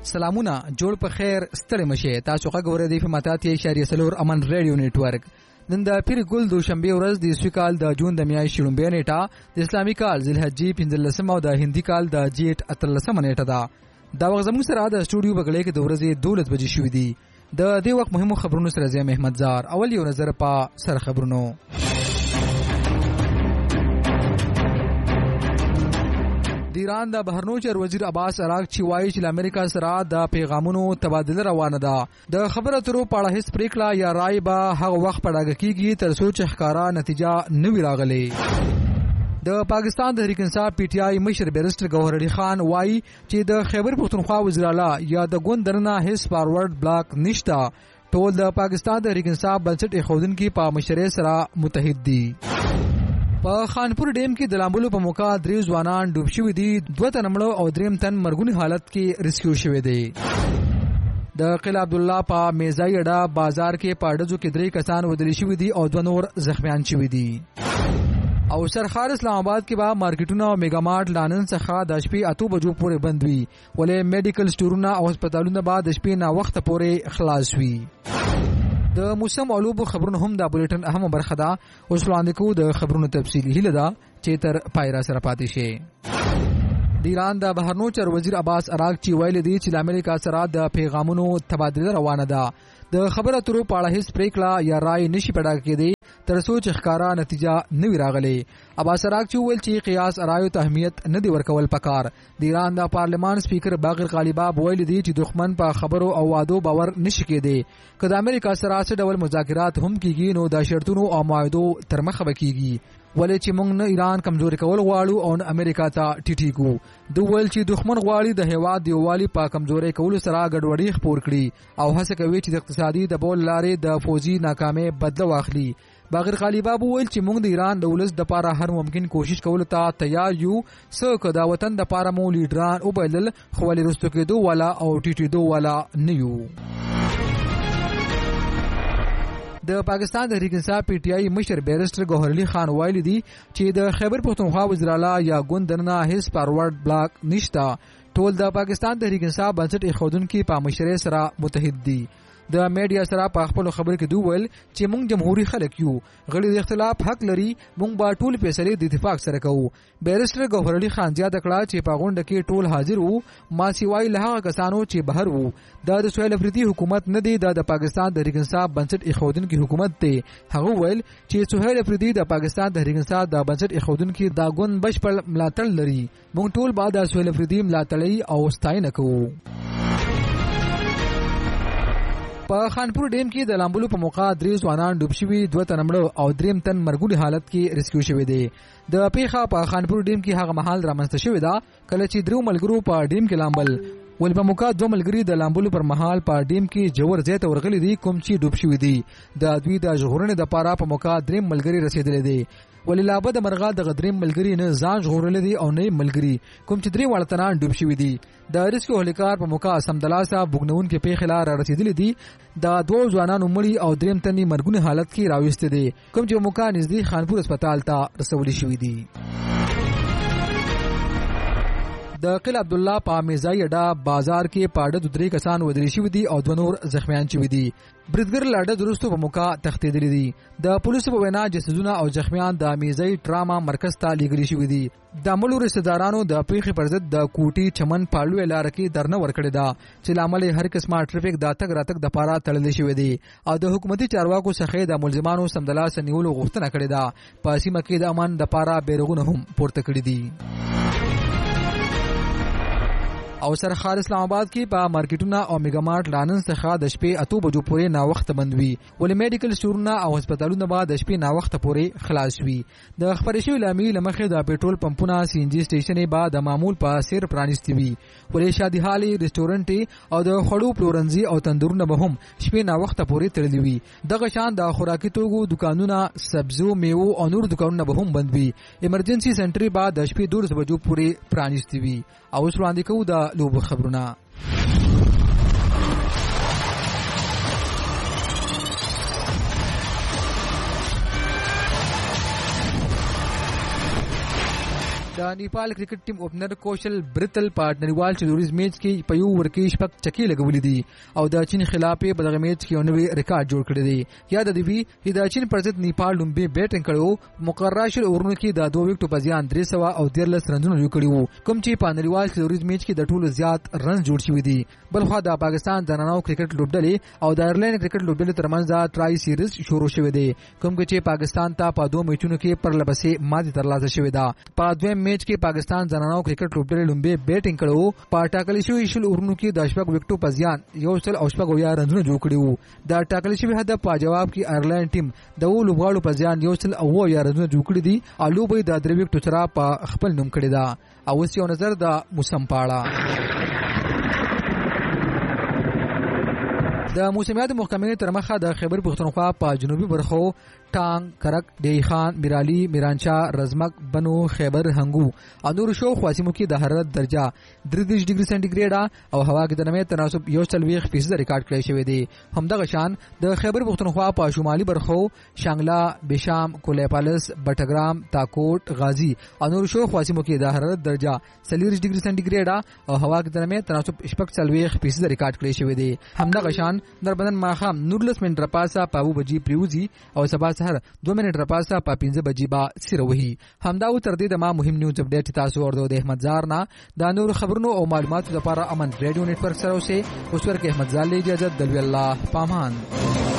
سلامونه جوړ په خیر ستړي مشه تاسو غوړې دی په ماتاتي اشاریه سلور امن ریډیو نتورک نن د پیر ګل دوشنبه ورځ د اسوي کال د جون د میاشتې لومبه نیټه د اسلامي کال ذوالحجې 15 او د هندي کال د جیټ 13 نیټه ده دا وخت زموږ سره د استودیو بغلې کې د ورځې 12 بجې شوې دي د دې وخت مهمو خبرونو سره زم احمد زار اول یو نظر په سر خبرونو د ایران د بهرنیو چارو وزیر عباس اراغچی وایي چې امریکا سره د پیغامونو تبادله روانه ده د خبرو اترو په اړه هیڅ پریکړه یا رائے به هغه وخت پړاګه کیږي تر څو چې ښکارا نتیجه نوي راغلي د پاکستان د تحریک انصاف پی ټی آی مشر بیرسټر گوهر علي خان وایي چې د خیبر پختونخوا وزیر اعلی یا د ګوند درنه هیڅ فارورډ بلاک نشته ټول د پاکستان د تحریک انصاف بنسټ خودن کی په مشرۍ سره متحد دي په خانپور ډیم کې د لامبلو په موقع 3 ځوانان ډوب شوي دي 2 تن مړو او 3 تن مرګونی حالت کې ریسکیو شوي دي د قلعه عبد الله په میزای اډا بازار کې پاډزو کې 3 کسان ودرې شوي دي او 2 نور زخمیان شوي دي او سرخار اسلام آباد کې با مارکیټونه او میگا مارټ لانن څخه د شپې 8 بجو پورې بند وي ولې میډیکل سټورونه او هسپتالونه بعد د شپې نه وخت پورې خلاص وي د موسم علوب خبرونه هم د بولټن اهم برخه ده اوس وړاندې کوو د خبرونو تفصیلی هله ده چې تر پایرا سره پاتې شي د ایران د بهرنیو چارو وزیر عباس اراغچی ویل دی چې امریکا سره د پیغامونو تبادله روانه ده د خبرو اترو په اړه هیڅ پریکړه یا رائے نشي پړاګه کېدی تر څو چې ښکارا نتیجه نوي راغلي عباس اراغچی ویل چې قیاس ارایو ته اهمیت نه دی ورکول پکار د ایران د پارلمان سپیکر باقر غالیباف ویل دی چې دښمن په خبرو او وعدو باور نشي کېدی کله امریکا سره څه ډول مذاکرات هم کیږي نو د شرطونو او معاهدو تر مخه کیږي ولې چې موږ نه ایران کمزوري کول غواړو او امریکا ته ټیټیګو دوی چې دښمن غواړي د هیواد دیوالي په کمزوري کول سره ګډوډي خپور کړي او هڅه کوي چې د اقتصادي د بول لارې د فوجي ناکامۍ بدله واخلي باقر غالیباف ویل چې موږ د ایران د ولس د لپاره هر ممکن کوشش کول ته تیار یو څوک د وطن د لپاره مو لیډران او بلل خو ولې رستو کېدو والا او ټیټیدو والا نه یو د پاکستان د تحریک انصاف پی ټی آی مشر بیرسټر گوهر علي خان ویلي دي چې د خیبر پختونخوا وزیر اعلی یا ګوند درنه هیڅ فارورډ بلاک نشته ټول د پاکستان د تحریک انصاف بنسټ خودن کی په مشرۍ سره متحد دي د میډیا سره په خپل خبرو کې دوی ویل چې موږ جمهوریت خلک یو غړي د اختلاف حق لري موږ به ټول فیصله د اتفاق سره کوو بیرسټر گوهر علي خان زیاته کړه چې په غونډه کې ټول حاضر وو ما سیوای له هغه کسانو چې بهر وو د سهیل افریدي حکومت نه دی د پاکستان د تحریک انصاف بنسټ خودن کی حکومت دی هغه ویل چې سهیل افریدي د پاکستان د تحریک انصاف د بنسټ خودن کی دا ګوند بشپړ ملاتړ لري موږ ټول بعد د سهیل افریدي ملاتړي او ستاینه کوو په خانپور ډیم کې د لامبلو په موقع 3 ځوانان ډوب شوي 2 تن مړو او 3 تن مرګونی حالت کې ریسکیو شوي دي د پیښه په خانپور ډیم کې هغه محل رامنځته شوې ده کله چې 3 ملګرو په ډیم کې لامبل ول په موقع 2 ملګری د لامبلو پر محل په ډیم کې جوړ ځای ته ورغلي دي کوم چې ډوب شوي دي د دوی د ژغورنې د لپاره په موقع 3 ملګری رسیدلې دي ولله د مرغا د غدریم ملګری نه ځان ژغورل دي او نه ملګری کوم چې 3 وړتنان ډوب شوي دي د ریسکیو هلیکار په موقع سمدلاسه بوګنون کې پیښه لار رسیدلې دي د 2 ځوانانو مړي او 3 تنې مرګونی حالت کې راويسته دي کوم چې موقع نږدې خانپور هسپتال ته رسولي شوي دي د قلعه عبد الله په میزای اډا بازار کې پاډه 3 کسان ودرې شوي دي او 2 نور زخمیان شوي دي بریدګر لاډه درستو په موقع تختیدلې دي د پولیسو په وینا جسدونه او زخمیان د میزای ټراما مرکز ته لیږلي شوي دي د ملو رشتہ دارانو د پیښې پر ضد د کوټي چمن پالو لار کې درنه ورکړې ده چې لامل هر قسمه ټریفیک د تګ راتګ د پاره تړلې شوې دي او د حکومتي چارواکو څخه د ملزمانو سمدلاسه نیولو غوښتنه کړې ده په سیمه کې د امن د پاره بیرغونه هم پورته کړې دي او سرخار اسلام آباد کې په مارکیټونه او میگا مارټ لانن څخه د شپې 8 بجو پورې نا وخت بند وي ولې میډیکل سټورونه او هسپتالونه بعد د شپې نا وخت پورې خلاص وي د خبرې شوی لامل لمخې د پېټرول پمپونه سی ان جی سټیشنې بعد د معمول په سیر پرانیستي وي ولې شادي حالي ریسټورانټ او د خړو پلورنځي او تندورونه به هم شپې نا وخت پورې تړلي وي دغه شان د خوراکي توکو دکانونه سبزو میوه او نور دکانونه به هم بند وي ایمرجنسي سنټري بعد د شپې 12 بجو پورې پرانیستي وي او اوس وړاندې کوو د لوب خبرونه د د نیپال کرکټ ټیم اوپنر کوشل برتل په نړیوال سیریز میچ کې په یو ورکې شپږ چکی لګولې دي او د چین خلاف په دغه میچ کې یو نوی ریکارډ جوړ کړی دی. یاد دی چې د چین پر ضد نیپال لومبي بیټینګ کړو مقرره شل اورونو کې د 2 وکټو په زیان 313 رنونه وکړي کوم چې په نړیوال سیریز میچ کې د ټولو زیات رن جوړ شوی دي. بلخو د پاکستان د نننو کرکټ لوبډلې او د آیرلند کرکټ لوبډلې ترمنځ د ټرای سیریز شروع شوی دی کوم چې پاکستان ته په 2 میچونو کې پر لبسې ماتې ترلاسه شوې ده. په دویم میچ کې پاکستان زنانو کرکټ لوبډلې لومبي بیټینګ کړو په ټاکلې شوی شل اورونو کې د شپږ وکټو په زیان 108 رنونه جوړ کړي وو. د ټاکلې شوی هدف په جواب کې آیرلند ټیم د لوبغاړو په زیان 108 رنونه جوړ کړي دي او لوبي د 3 وکټو سره په خپل نوم کړی ده. او اوس یو نظر د موسم پاړه. د موسمیات محکمې تر مخه د خیبر پښتونخوا په جنوبي برخو ټانګ، کرک، ډیری خان، میرالی، میرانشاه، رزمک، بنو، خیبر، هنګو او نور شو خواسمو کې د حرارت درجه 33 ډیګري سنټیګریډ او هوا کې د نمې تناسب 140% ریکارډ کړی شوی دی. همدغه شان د خیبر پښتونخوا په شمالي برخو شانګلا، بشام، کولیپالس، بټګرام، تاکوټ، غازی او نور شو خواسمو کې د حرارت درجه 40 ډیګري سنټیګریډ او هوا کې د نمې تناسب 40% ریکارډ کړی شوی دی. همدغه شان دربدن ماخام 19 منټ رپاسه په 2 بجې پریوزي او سبا سحر 2 منټ رپاسه په 15 بجې با سره وهي. همدا و تر دې د ما مهم نیوز اپډیټ تاسو ورته د احمد زار نه د نور خبرونو او معلوماتو لپاره امن ریډیو نتورک سره اوسه اوس ورکه احمد زال اجازه دلوي الله پامان.